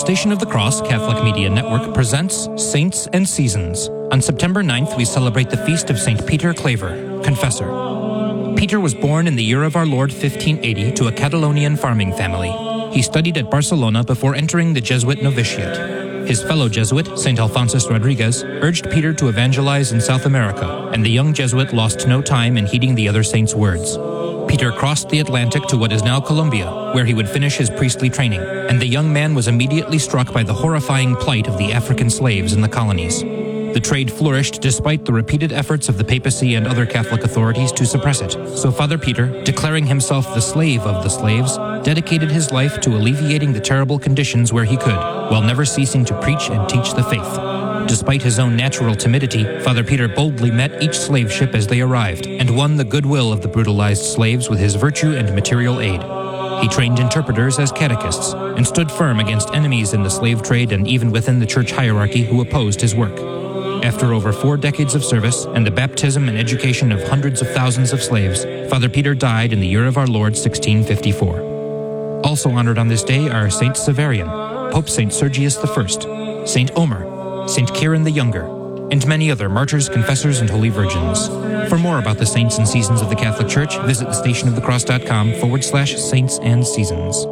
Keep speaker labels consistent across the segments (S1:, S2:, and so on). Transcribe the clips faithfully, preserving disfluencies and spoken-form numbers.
S1: Station of the Cross Catholic Media Network presents Saints and Seasons. On September ninth, we celebrate the feast of Saint Peter Claver, Confessor. Peter was born in the year of our Lord fifteen eighty to a Catalonian farming family. He studied at Barcelona before entering the Jesuit novitiate. His fellow Jesuit, Saint Alphonsus Rodriguez, urged Peter to evangelize in South America, and the young Jesuit lost no time in heeding the other saint's words. Peter crossed the Atlantic to what is now Colombia, where he would finish his priestly training, and the young man was immediately struck by the horrifying plight of the African slaves in the colonies. The trade flourished despite the repeated efforts of the papacy and other Catholic authorities to suppress it. So Father Peter, declaring himself the slave of the slaves, dedicated his life to alleviating the terrible conditions where he could, while never ceasing to preach and teach the faith. Despite his own natural timidity, Father Peter boldly met each slave ship as they arrived and won the goodwill of the brutalized slaves with his virtue and material aid. He trained interpreters as catechists and stood firm against enemies in the slave trade and even within the church hierarchy who opposed his work. After over four decades of service and the baptism and education of hundreds of thousands of slaves, Father Peter died in the year of our Lord sixteen fifty-four. Also honored on this day are Saint Severian, Pope Saint Sergius the First, Saint Omer, Saint Kieran the Younger, and many other martyrs, confessors, and holy virgins. For more about the saints and seasons of the Catholic Church, visit thestationofthecross.com forward slash saints and seasons.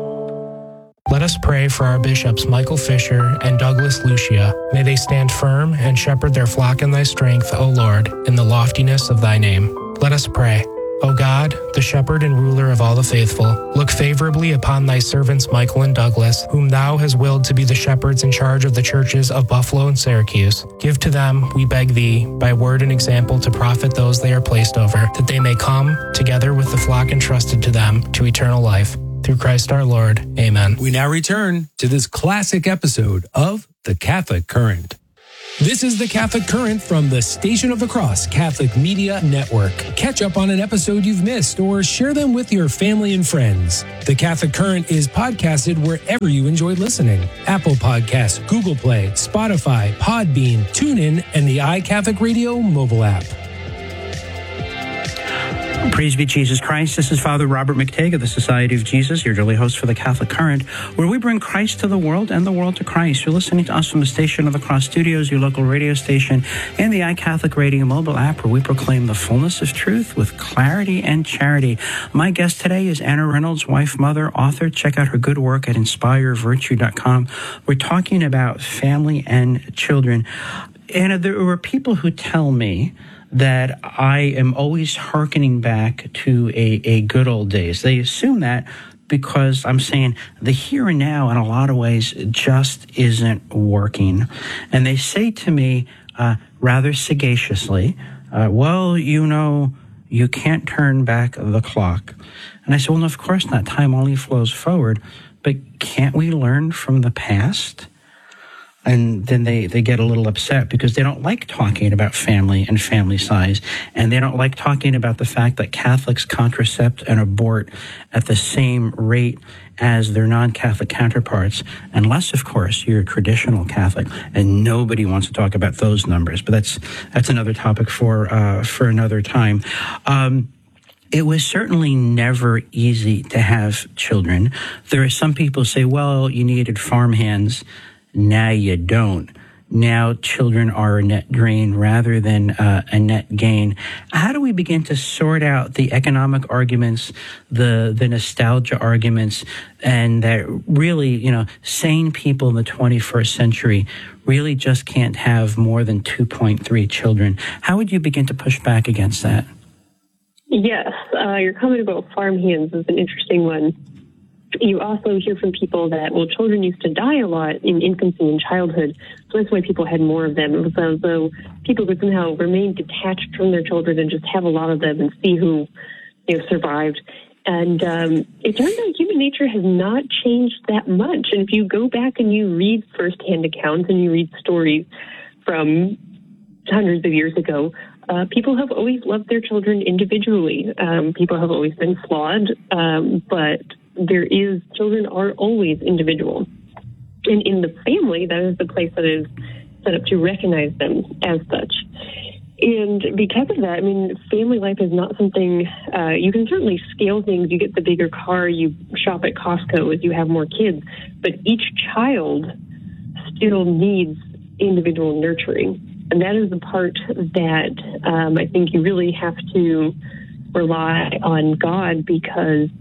S2: Let us pray for our bishops Michael Fisher and Douglas Lucia. May they stand firm and shepherd their flock in thy strength, O Lord, in the loftiness of thy name. Let us pray. O God, the shepherd and ruler of all the faithful, look favorably upon thy servants Michael and Douglas, whom thou hast willed to be the shepherds in charge of the churches of Buffalo and Syracuse. Give to them, we beg thee, by word and example to profit those they are placed over, that they may come, together with the flock entrusted to them, to eternal life. Through Christ our Lord. Amen.
S3: We now return to this classic episode of The Catholic Current. This is The Catholic Current from the Station of the Cross Catholic Media Network. Catch up on an episode you've missed or share them with your family and friends. The Catholic Current is podcasted wherever you enjoy listening. Apple Podcasts, Google Play, Spotify, Podbean, TuneIn, and the iCatholic Radio mobile app.
S4: Praise be Jesus Christ. This is Father Robert McTague of the Society of Jesus, your daily host for the Catholic Current, where we bring Christ to the world and the world to Christ. You're listening to us from the Station of the Cross Studios, your local radio station, and the iCatholic Radio mobile app, where we proclaim the fullness of truth with clarity and charity. My guest today is Anna Reynolds, wife, mother, author. Check out her good work at inspire virtue dot com. We're talking about family and children. Anna, there were people who tell me that I am always hearkening back to a, a good old days. They assume that because I'm saying the here and now in a lot of ways just isn't working. And they say to me uh, rather sagaciously, uh, well, you know, you can't turn back the clock. And I said, well, no, of course not. Time only flows forward. But can't we learn from the past? And then they, they get a little upset because they don't like talking about family and family size. And they don't like talking about the fact that Catholics contracept and abort at the same rate as their non-Catholic counterparts. Unless, of course, you're a traditional Catholic. And nobody wants to talk about those numbers. But that's that's another topic for, uh, for another time. Um, It was certainly never easy to have children. There are some people who say, well, you needed farmhands. Now you don't. Now children are a net drain rather than uh, a net gain. How do we begin to sort out the economic arguments, the the nostalgia arguments, and that really, you know, sane people in the twenty-first century really just can't have more than two point three children? How would you begin to push back against that?
S5: Yes, uh, your comment about farmhands is an interesting one. You also hear from people that, well, children used to die a lot in infancy and childhood, so that's why people had more of them. It was as though people could somehow remain detached from their children and just have a lot of them and see who, you know, survived. And um, it turns out human nature has not changed that much. And if you go back and you read firsthand accounts and you read stories from hundreds of years ago, uh, people have always loved their children individually. Um, people have always been flawed, um, but there is, children are always individual. And in the family, that is the place that is set up to recognize them as such. And because of that, I mean, family life is not something, uh, you can certainly scale things. You get the bigger car, you shop at Costco as you have more kids, but each child still needs individual nurturing. And that is the part that um, I think you really have to rely on God, because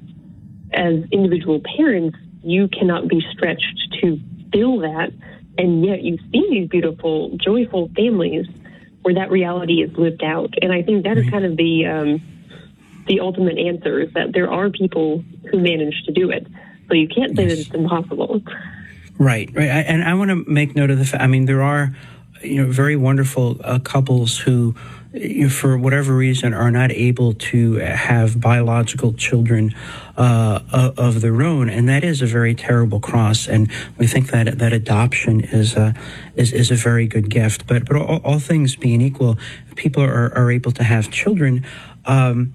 S5: as individual parents, you cannot be stretched to fill that. And yet you see these beautiful, joyful families where that reality is lived out. And I think that right. is kind of the um, the ultimate answer, is that there are people who manage to do it. So you can't say yes. that it's impossible.
S4: Right, right. I, and I want to make note of the fact, I mean, there are, you know, very wonderful uh, couples who, you know, for whatever reason, are not able to have biological children uh, of their own, and that is a very terrible cross. And we think that that adoption is a is, is a very good gift. But but all, all things being equal, people are, are able to have children. Um,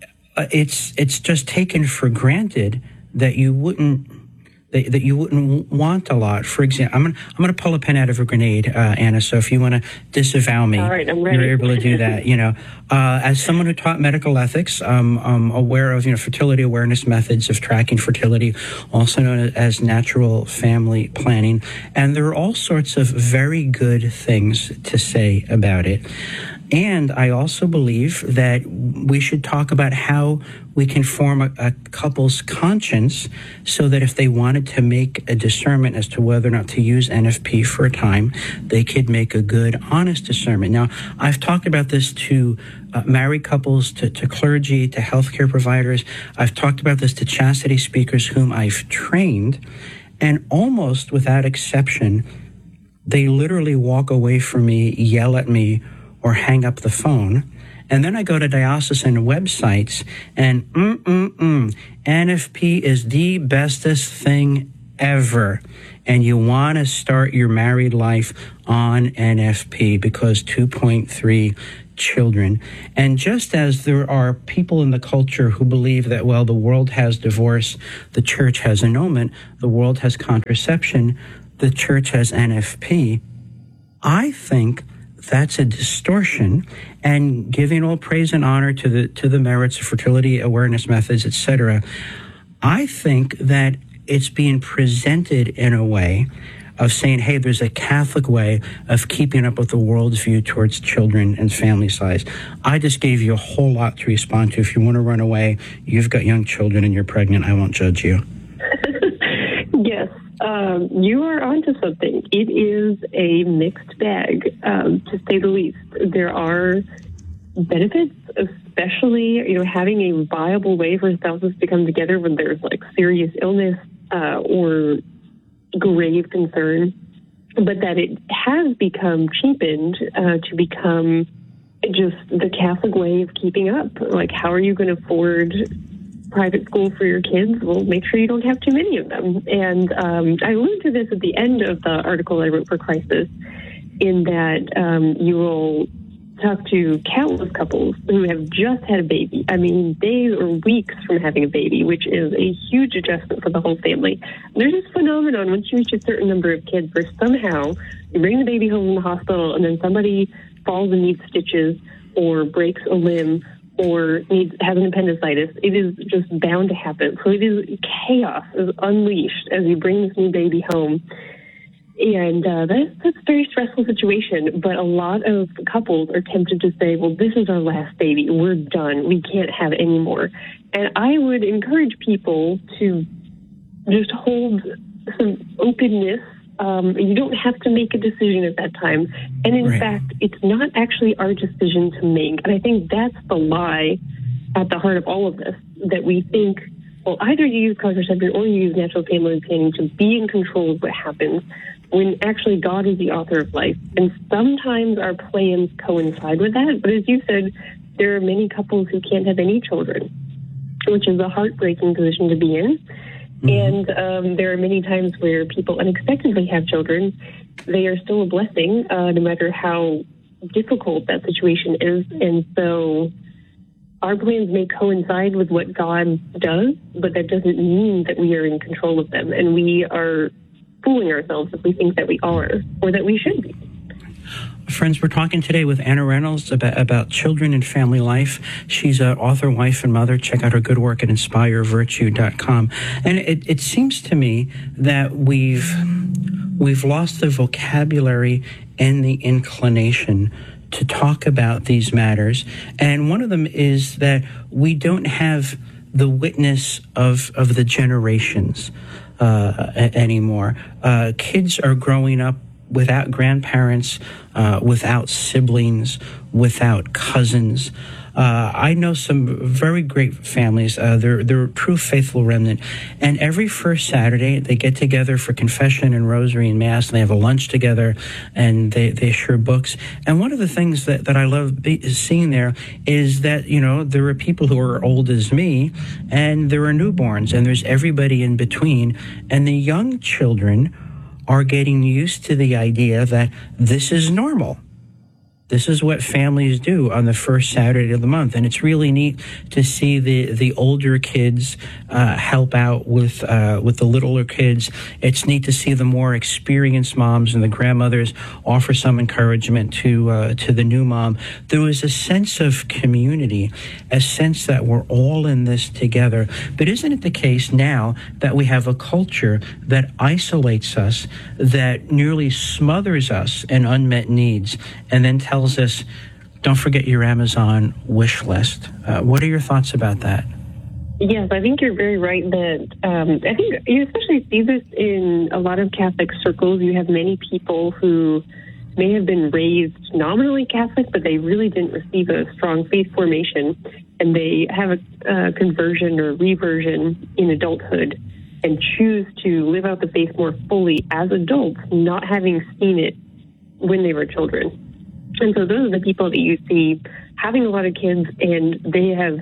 S4: it's it's just taken for granted that you wouldn't. That, that you wouldn't want a lot. For example, I'm gonna I'm gonna pull a pen out of a grenade, uh, Anna. So if you want to disavow me,
S5: all right, I'm ready.
S4: You're able to do that. You know, uh, as someone who taught medical ethics, um, I'm aware of you know fertility awareness methods of tracking fertility, also known as natural family planning, and there are all sorts of very good things to say about it. And I also believe that we should talk about how we can form a, a couple's conscience so that if they wanted to make a discernment as to whether or not to use N F P for a time, they could make a good, honest discernment. Now, I've talked about this to uh, married couples, to, to clergy, to healthcare providers. I've talked about this to chastity speakers whom I've trained, and almost without exception, they literally walk away from me, yell at me, or hang up the phone. And then I go to diocesan websites and mm-mm-mm, N F P is the bestest thing ever. And you want to start your married life on N F P because two point three children. And just as there are people in the culture who believe that, well, the world has divorce, the church has annulment, the world has contraception, the church has N F P, I think that's a distortion, and giving all praise and honor to the to the merits of fertility awareness methods, et cetera. I think that it's being presented in a way of saying, hey, there's a Catholic way of keeping up with the world's view towards children and family size. I just gave you a whole lot to respond to. If you want to run away, you've got young children and you're pregnant, I won't judge you.
S5: Yes. Um, you are onto something. It is a mixed bag, um, to say the least. There are benefits, especially, you know, having a viable way for spouses to come together when there's like serious illness uh, or grave concern, but that it has become cheapened uh, to become just the Catholic way of keeping up. Like, how are you going to afford private school for your kids? Well, make sure you don't have too many of them. And um, I alluded to this at the end of the article I wrote for Crisis, in that um, you will talk to countless couples who have just had a baby. I mean, days or weeks from having a baby, which is a huge adjustment for the whole family. There's this phenomenon once you reach a certain number of kids where somehow you bring the baby home from the hospital and then somebody falls and needs stitches or breaks a limb or needs has an appendicitis. It is just bound to happen. So it is chaos is unleashed as you bring this new baby home. And uh, that, that's a very stressful situation. But a lot of couples are tempted to say, well, this is our last baby. We're done. We can't have any more. And I would encourage people to just hold some openness. Um, you don't have to make a decision at that time. And in right. fact, it's not actually our decision to make. And I think that's the lie at the heart of all of this, that we think, well, either you use contraception or you use natural family planning to be in control of what happens, when actually God is the author of life. And sometimes our plans coincide with that. But as you said, there are many couples who can't have any children, which is a heartbreaking position to be in. Mm-hmm. And um, there are many times where people unexpectedly have children. They are still a blessing, uh, no matter how difficult that situation is. And so our plans may coincide with what God does, but that doesn't mean that we are in control of them. And we are fooling ourselves if we think that we are or that we should be.
S4: Friends, we're talking today with Anna Reynolds about, about children and family life. She's an author, wife, and mother. Check out her good work at inspire virtue dot com. And it, it seems to me that we've we've lost the vocabulary and the inclination to talk about these matters. And one of them is that we don't have the witness of, of the generations uh, a- anymore. Uh, kids are growing up without grandparents, uh, without siblings, without cousins. Uh, I know some very great families. Uh, they're, they're a true faithful remnant. And every first Saturday, they get together for confession and rosary and mass, and they have a lunch together, and they, they share books. And one of the things that, that I love be, seeing there is that, you know, there are people who are old as me, and there are newborns, and there's everybody in between. And the young children are getting used to the idea that this is normal. This is what families do on the first Saturday of the month. And it's really neat to see the, the older kids uh, help out with uh, with the littler kids. It's neat to see the more experienced moms and the grandmothers offer some encouragement to uh, to the new mom. There was a sense of community, a sense that we're all in this together. But isn't it the case now that we have a culture that isolates us, that nearly smothers us in unmet needs, and then tells us, don't forget your Amazon wish list? Uh, what are your thoughts about that?
S5: Yes, I think you're very right that um, I think you especially see this in a lot of Catholic circles. You have many people who may have been raised nominally Catholic, but they really didn't receive a strong faith formation, and they have a uh, conversion or reversion in adulthood and choose to live out the faith more fully as adults, not having seen it when they were children. And so those are the people that you see having a lot of kids, and they have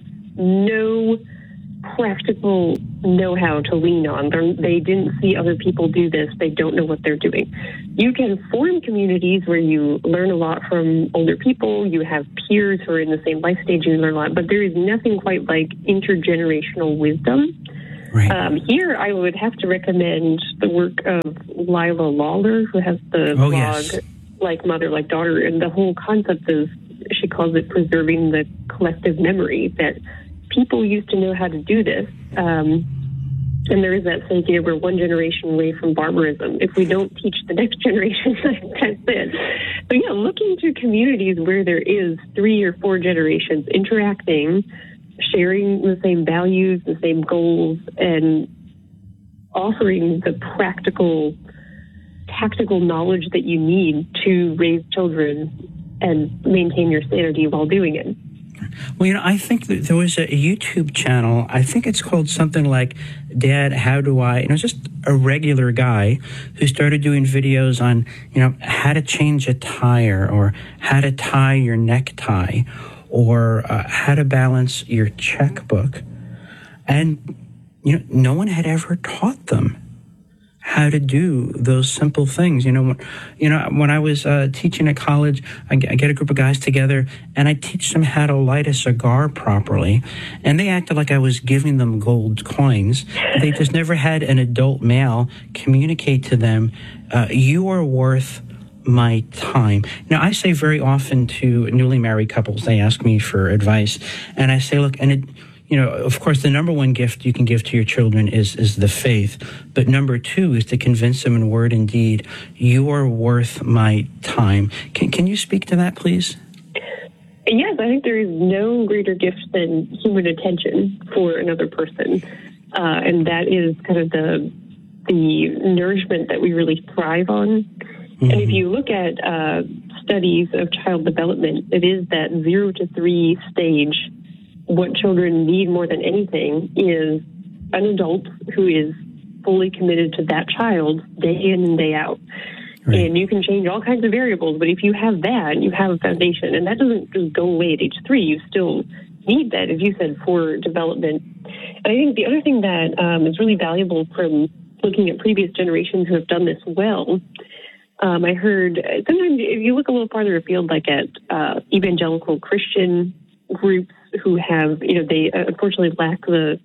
S5: no practical know-how to lean on. They're, they didn't see other people do this. They don't know what they're doing. You can form communities where you learn a lot from older people. You have peers who are in the same life stage, and you learn a lot. But there is nothing quite like intergenerational wisdom. Right. Um, here, I would have to recommend the work of Lila Lawler, who has the
S4: oh,
S5: blog
S4: yes.
S5: Like Mother, Like Daughter. And the whole concept is, she calls it preserving the collective memory, that people used to know how to do this. Um, and there is that saying, you know, we're one generation away from barbarism. If we don't teach the next generation, that's it. So, yeah, look into communities where there is three or four generations interacting, sharing the same values, the same goals, and offering the practical, tactical knowledge that you need to raise children and maintain your sanity while doing it.
S4: Well, you know, I think that there was a YouTube channel, I think it's called something like Dad, How Do I? And it was just a regular guy who started doing videos on, you know, how to change a tire, or how to tie your necktie, or uh, how to balance your checkbook. And, you know, no one had ever taught them how to do those simple things. You know, when, you know, when I was uh, teaching at college, I get, I get a group of guys together and I teach them how to light a cigar properly. And they acted like I was giving them gold coins. They just never had an adult male communicate to them, uh, you are worth my time. Now, I say very often to newly married couples, they ask me for advice, and I say, look, and it, you know, of course, the number one gift you can give to your children is is the faith. But number two is to convince them in word and deed, you are worth my time. Can can you speak to that, please?
S5: Yes, I think there is no greater gift than human attention for another person. Uh, and that is kind of the the nourishment that we really thrive on. Mm-hmm. And if you look at uh, studies of child development, it is that zero to three stage. What children need more than anything is an adult who is fully committed to that child day in and day out. Right. And you can change all kinds of variables, but if you have that, you have a foundation. And that doesn't just go away at age three. You still need that, as you said, for development. And I think the other thing that um, is really valuable from looking at previous generations who have done this well, um, I heard sometimes if you look a little farther afield, like at uh, evangelical Christian groups who have, you know, they uh, unfortunately lack the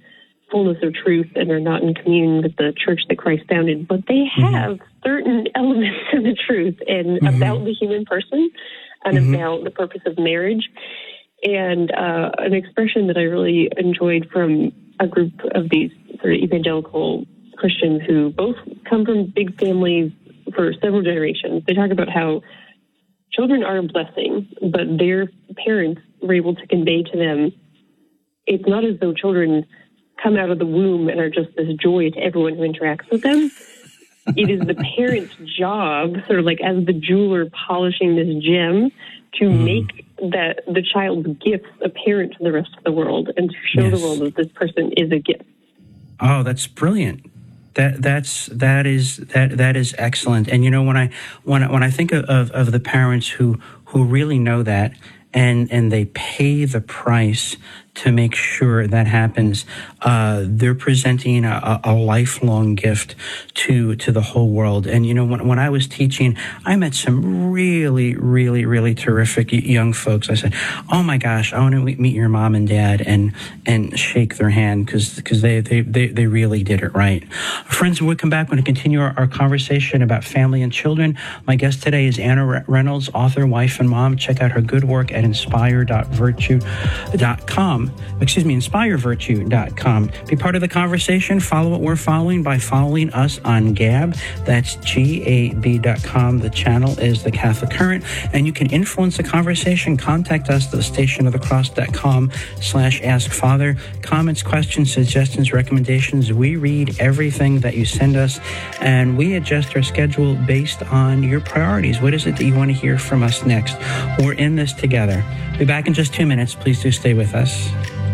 S5: fullness of truth and are not in communion with the church that Christ founded, but they have mm-hmm. certain elements of the truth and mm-hmm. about the human person and mm-hmm. about the purpose of marriage. And uh, an expression that I really enjoyed from a group of these sort of evangelical Christians who both come from big families for several generations. They talk about how children are a blessing, but their parents were able to convey to them, it's not as though children come out of the womb and are just this joy to everyone who interacts with them. It is the parent's job, sort of like as the jeweler polishing this gem, to mm. make that the child's gifts apparent to the rest of the world and to show yes. the world that this person is a gift.
S4: Oh, that's brilliant. That that's that is that that is excellent. And you know, when I when I, when I think of, of, of the parents who who really know that and and they pay the price to make sure that happens, uh, they're presenting a, a lifelong gift to to the whole world. And you know, when when I was teaching, I met some really, really, really terrific young folks. I said, "Oh my gosh, I want to meet your mom and dad and and shake their hand because because they, they they they really did it right." Friends, when we come back, we're going to continue our, our conversation about family and children. My guest today is Anna Reynolds, author, wife, and mom. Check out her good work at inspire dot virtue dot com. Excuse me, inspire virtue dot com. Be part of the conversation. Follow what we're following by following us on Gab. That's G A B dot com. The channel is The Catholic Current. And you can influence the conversation. Contact us at the station of the cross dot com slash ask father. Comments, questions, suggestions, recommendations. We read everything that you send us, and we adjust our schedule based on your priorities. What is it that you want to hear from us next? We're in this together. Be back in just two minutes. Please do stay with us.